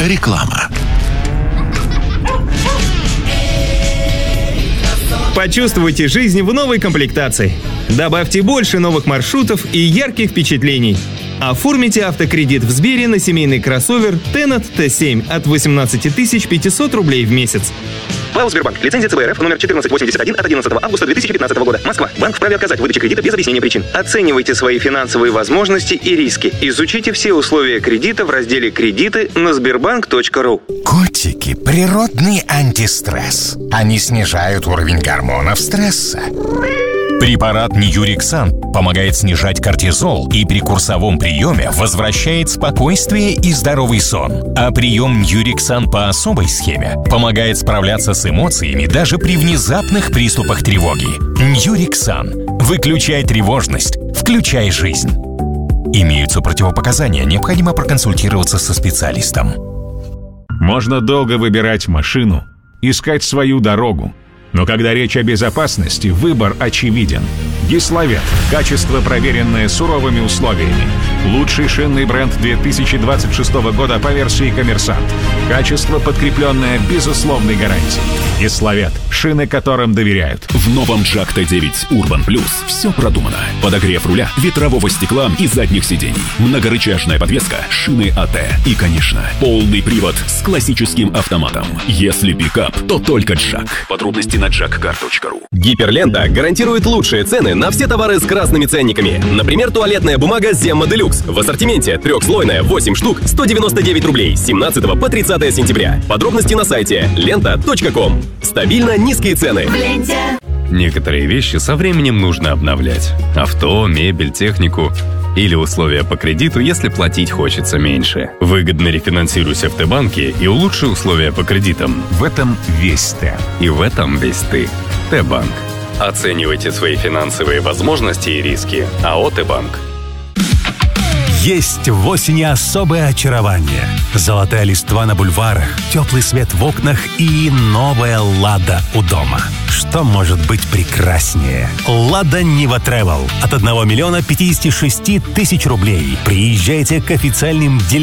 Реклама. Почувствуйте жизнь в новой комплектации. Добавьте больше новых маршрутов и ярких впечатлений. Оформите автокредит в Сбере на семейный кроссовер Tennet T7 от 18 500 рублей в месяц. ПАО «Сбербанк». Лицензия ЦБ РФ номер 1481 от 11 августа 2015 года. Москва. Банк вправе отказать в выдаче кредита без объяснения причин. Оценивайте свои финансовые возможности и риски. Изучите все условия кредита в разделе «Кредиты» на sberbank.ru. Котики – природный антистресс. Они снижают уровень гормонов стресса. Препарат Ньюриксан помогает снижать кортизол и при курсовом приеме возвращает спокойствие и здоровый сон. А прием Ньюриксан по особой схеме помогает справляться с эмоциями даже при внезапных приступах тревоги. Ньюриксан. Выключай тревожность, включай жизнь. Имеются противопоказания, необходимо проконсультироваться со специалистом. Можно долго выбирать машину, искать свою дорогу. Но когда речь о безопасности, выбор очевиден. Гисловет. Качество, проверенное суровыми условиями. Лучший шинный бренд 2026 года по версии «Коммерсант». Качество, подкрепленное безусловной гарантией. Гисловет. Шины, которым доверяют. В новом Джак Т9 Urban Plus все продумано. Подогрев руля, ветрового стекла и задних сидений. Многорычажная подвеска, шины АТ. И, конечно, полный привод с классическим автоматом. Если пикап, то только Джак. Подробности на jackcar.ru. Гиперлента гарантирует лучшие цены на все товары с красными ценниками. Например, туалетная бумага Zemma Deluxe в ассортименте трехслойная 8 штук 199 рублей с 17 по 30 сентября. Подробности на сайте lenta.com. Стабильно низкие цены. Некоторые вещи со временем нужно обновлять. Авто, мебель, технику. Или условия по кредиту, если платить хочется меньше. Выгодно рефинансируйся в Т-банке и улучши условия по кредитам. В этом весь Т. И в этом весь ты. Т-банк. Оценивайте свои финансовые возможности и риски. АО «Т-банк». Есть в осени особое очарование. Золотая листва на бульварах, теплый свет в окнах и новая «Лада» у дома. Что может быть прекраснее? «Лада Нива Тревел» от 1 миллиона 56 тысяч рублей. Приезжайте к официальным дилерам